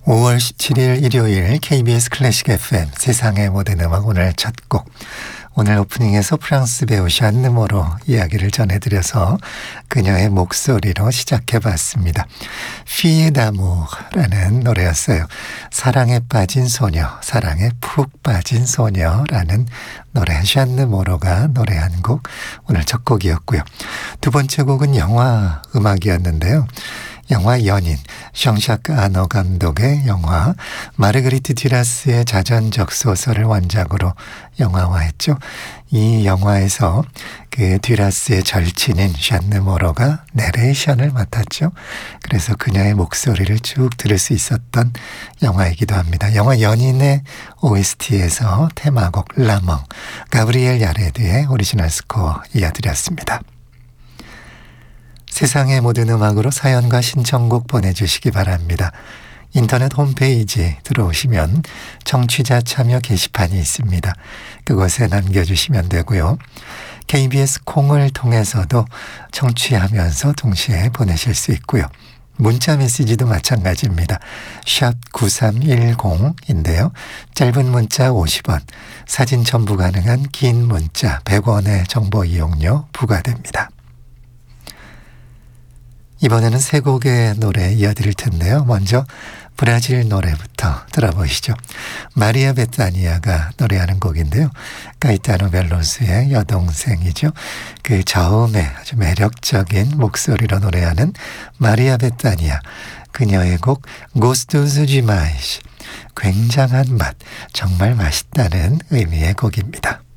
5월 17일 일요일 KBS 클래식 FM 세상의 모든 음악 오늘 첫 곡. 오늘 오프닝에서 프랑스 배우 ዣ느모로 이야기를 전해드려서 그녀의 목소리로 시작해봤습니다. Fille d'amour라는 노래였어요. 사랑에 빠진 소녀, 사랑에 푹 빠진 소녀라는 노래, ዣ느모로가 노래한 곡, 오늘 첫 곡이었고요. 두 번째 곡은 영화 음악이었는데요. 영화 연인, 샹샤크 아너 감독의 영화 마르그리트 듀라스의 자전적 소설을 원작으로 영화화했죠. 이 영화에서 그 듀라스의 절친인 ዣ느모로가 내레이션을 맡았죠. 그래서 그녀의 목소리를 쭉 들을 수 있었던 영화이기도 합니다. 영화 연인의 OST에서 테마곡 라멍, 가브리엘 야레드의 오리지널 스코어 이어드렸습니다. 세상의 모든 음악으로 사연과 신청곡 보내주시기 바랍니다. 인터넷 홈페이지 들어오시면 청취자 참여 게시판이 있습니다. 그곳에 남겨주시면 되고요. KBS 콩을 통해서도 청취하면서 동시에 보내실 수 있고요. 문자 메시지도 마찬가지입니다. 샵 9310인데요. 짧은 문자 50원, 사진 첨부 가능한 긴 문자 100원의 정보 이용료 부과됩니다. 이번에는 세 곡의 노래 이어드릴 텐데요. 먼저 브라질 노래부터 들어보시죠. 마리아 베타니아가 노래하는 곡인데요. 가이타노 벨로스의 여동생이죠. 그 저음의 아주 매력적인 목소리로 노래하는 마리아 베타니아. 그녀의 곡 고스토스 디마이시. 굉장한 맛, 정말 맛있다는 의미의 곡입니다.